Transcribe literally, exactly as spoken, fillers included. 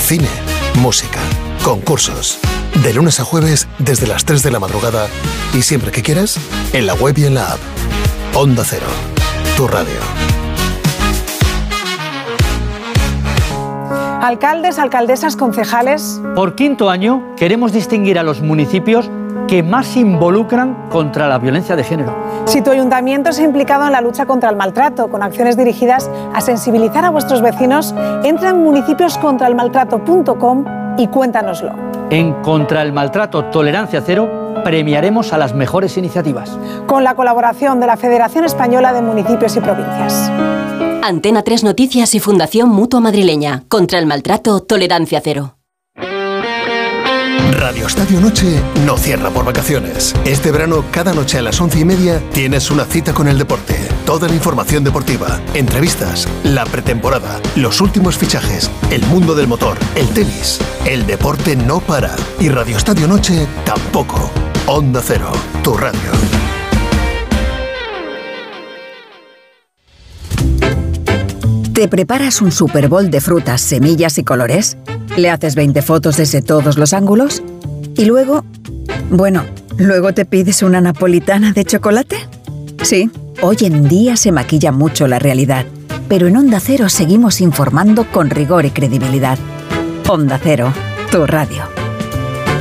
cine, música, concursos. De lunes a jueves desde las tres de la madrugada y siempre que quieras, en la web y en la app. Onda Cero, tu radio. Alcaldes, alcaldesas, concejales. Por quinto año queremos distinguir a los municipios que más se involucran contra la violencia de género. Si tu ayuntamiento se ha implicado en la lucha contra el maltrato, con acciones dirigidas a sensibilizar a vuestros vecinos, entra en municipios contra el maltrato punto com y cuéntanoslo. En Contra el Maltrato Tolerancia Cero premiaremos a las mejores iniciativas. Con la colaboración de la Federación Española de Municipios y Provincias. Antena tres Noticias y Fundación Mutua Madrileña. Contra el Maltrato Tolerancia Cero. Radio Estadio Noche no cierra por vacaciones. Este verano, cada noche a las once y media, tienes una cita con el deporte. Toda la información deportiva, entrevistas, la pretemporada, los últimos fichajes, el mundo del motor, el tenis. El deporte no para. Y Radio Estadio Noche tampoco. Onda Cero, tu radio. ¿Te preparas un Super Bowl de frutas, semillas y colores? ¿Le haces veinte fotos desde todos los ángulos? ¿Y luego? Bueno, ¿luego te pides una napolitana de chocolate? Sí, hoy en día se maquilla mucho la realidad, pero en Onda Cero seguimos informando con rigor y credibilidad. Onda Cero, tu radio.